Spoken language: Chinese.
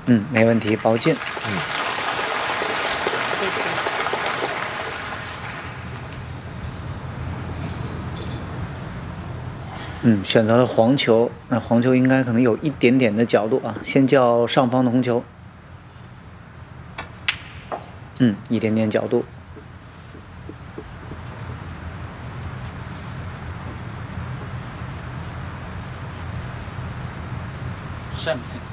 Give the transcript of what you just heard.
没问题，包进。选择了黄球，那黄球应该可能有一点点的角度啊，先叫上方的红球。一点点角度。 7.